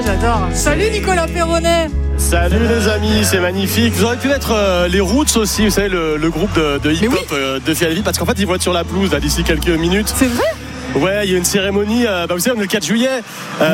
J'adore. Salut Nicolas Perronnet. Salut les amis, c'est magnifique. Vous auriez pu mettre les Roots aussi, vous savez, le groupe de hip-hop de Philadelphie, parce qu'en fait ils vont être sur la pelouse là, d'ici quelques minutes. C'est vrai ? Ouais, il y a une cérémonie, vous savez, on est le 4 juillet.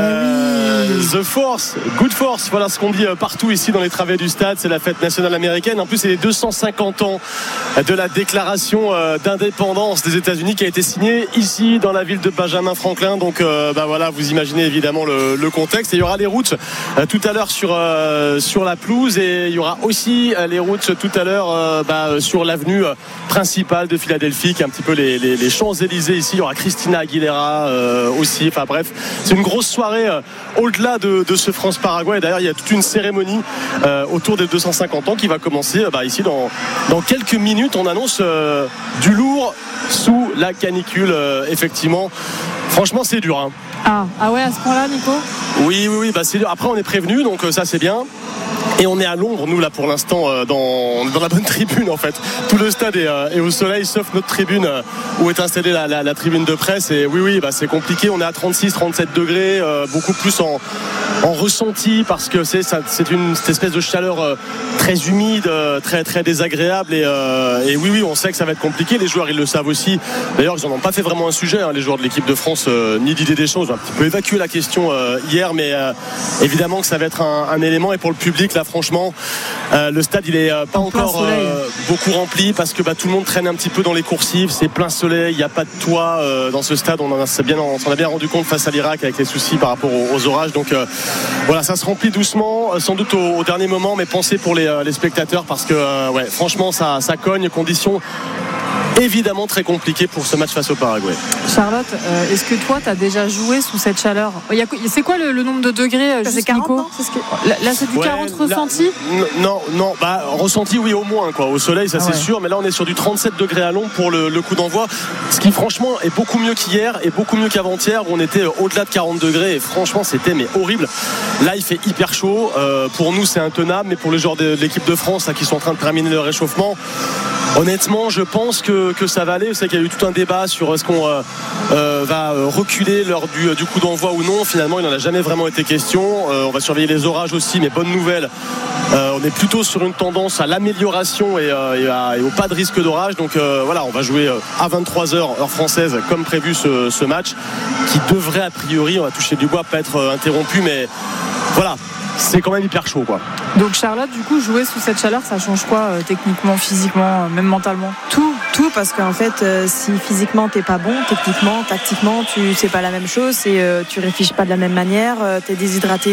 The Force, Good Force, voilà ce qu'on dit partout ici dans les travées du stade. C'est la fête nationale américaine. En plus, c'est les 250 ans de la déclaration d'indépendance des États-Unis qui a été signée ici dans la ville de Benjamin Franklin. Donc, voilà, vous imaginez évidemment le contexte. Et il y aura les routes tout à l'heure sur la pelouse, et il y aura aussi les routes tout à l'heure sur l'avenue principale de Philadelphie, qui est un petit peu les Champs-Élysées ici. Il y aura Christina Aguilera aussi. Enfin bref, c'est une grosse soirée au-delà de ce France-Paraguay. D'ailleurs, il y a toute une cérémonie autour des 250 ans qui va commencer ici dans quelques minutes. On annonce du lourd sous la canicule, effectivement. Franchement, c'est dur, hein. Ah ouais, à ce point-là, Nico ? Oui, c'est dur. Après, on est prévenu, donc ça c'est bien. Et on est à l'ombre, nous, là, pour l'instant, dans la bonne tribune, en fait. Tout le stade est au soleil, sauf notre tribune où est installée la tribune de presse. Et oui, c'est compliqué. On est à 36, 37 degrés, beaucoup plus en ressenti, parce que c'est cette espèce de chaleur très humide, très, très désagréable. Et oui, on sait que ça va être compliqué. Les joueurs, ils le savent aussi. D'ailleurs, ils n'en ont pas fait vraiment un sujet, hein, les joueurs de l'équipe de France, ni d'idée des choses. Ils ont un petit peu évacué la question hier, mais évidemment que ça va être un élément. Et pour le public, là, franchement, le stade il est pas encore beaucoup rempli, parce que tout le monde traîne un petit peu dans les coursives. C'est plein soleil, il n'y a pas de toit dans ce stade. On s'en a bien rendu compte face à l'Irak avec les soucis par rapport aux orages. Donc voilà, ça se remplit doucement, sans doute au dernier moment, mais pensez pour les spectateurs, parce que franchement ça cogne. Conditions évidemment très compliqué pour ce match face au Paraguay. Charlotte, est-ce que toi tu as déjà joué sous cette chaleur ? C'est quoi le nombre de degrés, c'est 40, Nico ? Là c'est du 40 ressenti ? Non, ressenti oui, au moins quoi. Au soleil ça c'est sûr, mais là on est sur du 37 degrés à l'ombre pour le coup d'envoi, ce qui franchement est beaucoup mieux qu'hier et beaucoup mieux qu'avant-hier où on était au-delà de 40 degrés, et franchement c'était horrible. Là il fait hyper chaud, pour nous c'est intenable, mais pour les joueurs de l'équipe de France là, qui sont en train de terminer le réchauffement, honnêtement je pense que ça va aller. Vous savez qu'il y a eu tout un débat sur est-ce qu'on va reculer lors du coup d'envoi ou non. Finalement il n'en a jamais vraiment été question. On va surveiller les orages aussi, mais bonne nouvelle, on est plutôt sur une tendance à l'amélioration et au pas de risque d'orage. Donc voilà, on va jouer à 23h heure française comme prévu ce match, qui devrait a priori, on va toucher du bois, pas être interrompu, mais voilà, c'est quand même hyper chaud quoi. Donc Charlotte, du coup, jouer sous cette chaleur, ça change quoi techniquement, physiquement, même mentalement ? Tout, parce qu'en fait, si physiquement t'es pas bon, techniquement, tactiquement, c'est pas la même chose, et tu réfléchis pas de la même manière, t'es déshydraté